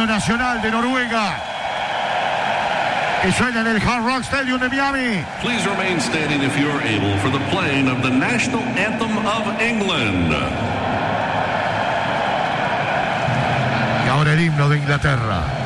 himno nacional de Noruega, que suena en el Hard Rock Stadium de Miami. Please remain standing if you're able for the playing of the national anthem of England. Y ahora el himno de Inglaterra.